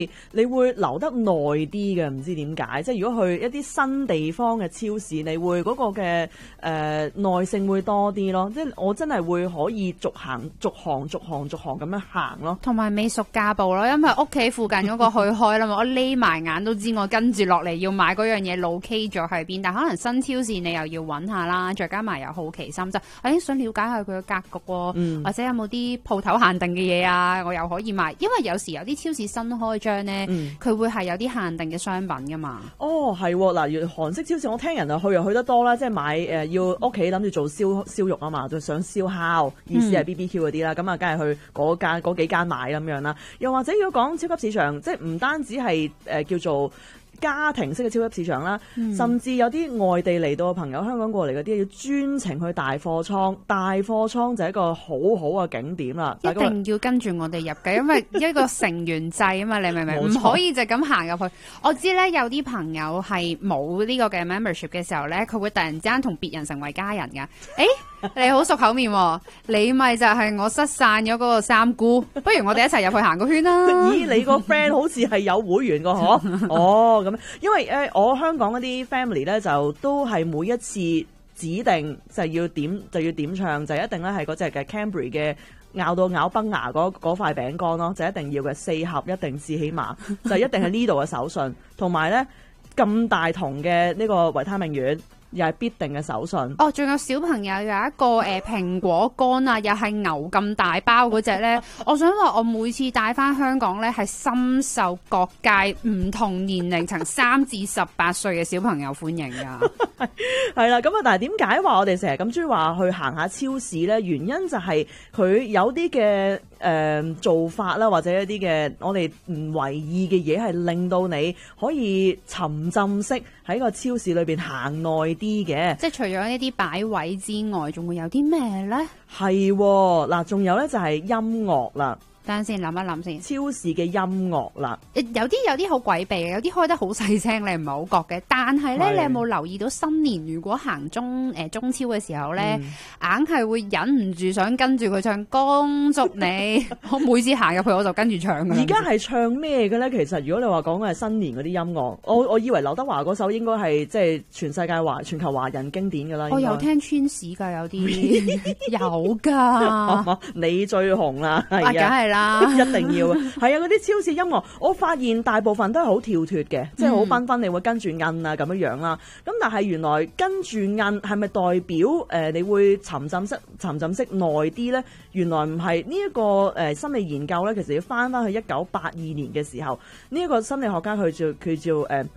你會留得耐啲嘅，唔知點解。即係如果去一啲新地方嘅超市，你會嗰個嘅耐性會多啲咯。即係我真係會可以逐行咁樣行咯。 同埋美熟家暴咯，因為屋企附近嗰個去開啦嘛，我匿埋眼都知我跟住落嚟要買嗰樣嘢locate咗喺邊。但可能新超市你又要揾下啦，再加埋有好奇心，就想了解下佢嘅格局喎，或者有冇啲鋪頭限定嘅嘢啊，我又可以買。因為有時有啲超市新開張咧，佢會係有啲限定嘅商品噶嘛。 哦，係嗱，如韓式超市，我聽人去又去得多啦，即係買要屋企諗住做燒肉啊嘛，就想燒烤，意思係 BBQ 嗰啲啦，咁啊，梗係去嗰幾間買咁樣啦。又或者如果講超級市場，即係唔單止係叫做家庭式嘅超級市場啦，甚至有啲外地嚟到嘅朋友，香港過嚟嗰啲要專程去大貨倉，大貨倉就係一個好好嘅景點啦。 一定要跟住我哋入嘅，因為一個成員制啊嘛，你明唔明？唔可以就咁行入去。我知咧有啲朋友係冇呢個嘅 membership 嘅時候咧，佢會突然之間同別人成為家人㗎。你好熟口面喎，你咪就係我失散咗嗰個三姑，不如我哋一齊入去行個圈啦。 咦，你個 friend 好似係有會員個嗬？哦，咁，因為我香港嗰啲 family 咧就都係每一次指定就要點唱，就一定咧係嗰隻嘅 Cadbury 嘅咬到咬崩牙嗰塊餅乾咯，就一定要嘅4盒一定至起碼，就一定係呢度嘅手信，同埋咧咁大桶嘅呢個維他命丸。又係必定嘅手信。 哦，仲有小朋友有一個蘋果乾啊，又係牛咁大包嗰隻咧。我想話我每次帶翻香港咧，係深受各界唔同年齡層3至18歲嘅小朋友歡迎噶。 係啦，咁啊，但係點解話我哋成日咁中意話去行下超市咧？原因就係佢有啲嘅做法啦，或者一啲嘅我哋唔為意嘅嘢，係令到你可以沉浸式喺個超市裏邊行耐啲嘅。即係除咗呢啲擺位之外，仲會有啲咩咧？ 係嗱，仲有咧就係音樂啦。 等陣先，諗一諗先。 超市嘅音樂啦， 有啲好詭秘嘅，有啲開得好細聲，你唔係好覺嘅。但係咧，你有冇留意到新年如果行中超嘅時候咧，硬係會忍唔住想跟住佢唱恭祝你。我每次行入去我就跟住唱㗎。而家係唱咩嘅咧？其實如果你話講嘅係新年嗰啲音樂，我以為劉德華嗰首應該係即係全球華人經典㗎啦。 我有聽川史㗎，有啲有㗎。 你最紅啦，係啊， 梗係啦。 一定要係啊！嗰啲超市音樂，我發現大部分都係好跳脫嘅，即係好繽紛，你會跟住摁啊咁樣啦。咁但係原來跟住摁係咪代表你會沉浸式耐啲咧？原來唔係。呢一個心理研究咧，其實要翻去1982年嘅時候，呢一個心理學家佢叫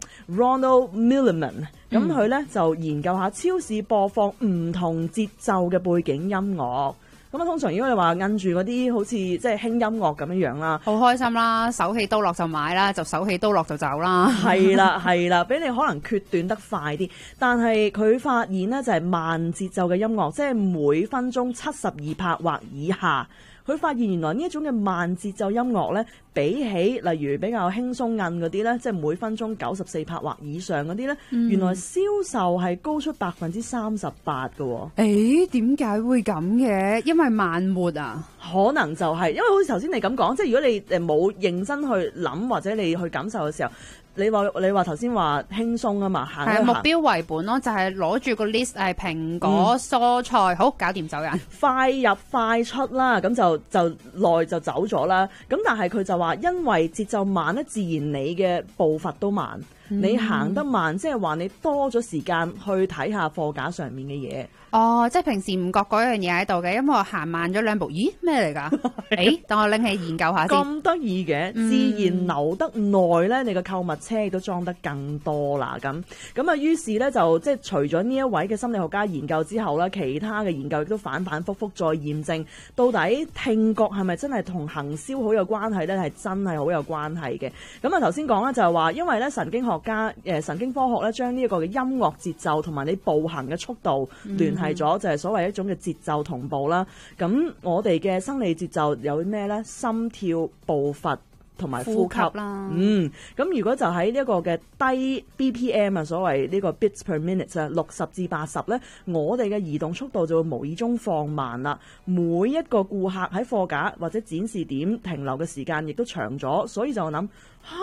Ronald Milliman， 咁佢咧就研究下超市播放唔同節奏嘅背景音樂。咁啊，通常如果你話摁住嗰啲好似即係輕音樂咁樣啦， 好開心啦，手起刀落就買啦，就手起刀落就走啦。 係啦，俾你可能決斷得快啲。但係佢發現呢，就係慢節奏嘅音樂，即係每分鐘72拍或以下。佢發現原來呢一種嘅慢節奏音樂呢，比起例如比較輕鬆摁嗰啲呢，即係每分鐘94拍或以上嗰啲呢，原來銷售係高出38%嘅。 點解會咁嘅？因為慢活啊？ 可能就係因為好似頭先你咁講，即係如果你冇認真去諗或者你去感受嘅時候。你話頭先話輕鬆啊嘛，行目標為本咯，就係攞住個 list 係蘋果、蔬菜，好搞掂走人， 快入快出啦，咁就耐就走咗啦。咁但係佢就話，因為節奏慢咧，自然你嘅步伐都慢，你行得慢，即係話你多咗時間去睇下貨架上面嘅嘢。 哦，即係平時唔覺嗰樣嘢喺度嘅，因為我行慢咗2步，咦咩嚟㗎？等我拎起研究下先。咁得意嘅，自然留得耐咧，你個購物車亦都裝得更多啦。咁啊，於是咧就即係除咗呢一位嘅心理學家研究之後咧，其他嘅研究亦都反復再驗證，到底聽覺係咪真係同行銷好有關係咧？係真係好有關係嘅。咁啊，頭先講咧就係話，因為咧神經科學咧將呢一個嘅音樂節奏同埋你步行嘅速度聯繫咗，就係所謂一種嘅節奏同步啦。咁我哋嘅生理節奏有咩咧？心跳、步伐、 同埋呼吸啦。 咁如果就喺呢一個嘅低 BPM 啊，所謂呢個 bits per minute 啊，60至80咧，我哋嘅移動速度就會無意中放慢啦。每一個顧客喺貨架或者展示點停留嘅時間亦都長咗，所以就諗